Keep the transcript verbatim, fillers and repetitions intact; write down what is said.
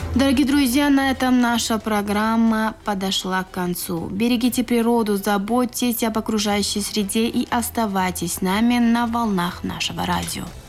Дорогие друзья, на этом наша программа подошла к концу. Берегите природу, заботьтесь об окружающей среде и оставайтесь с нами на волнах нашего радио.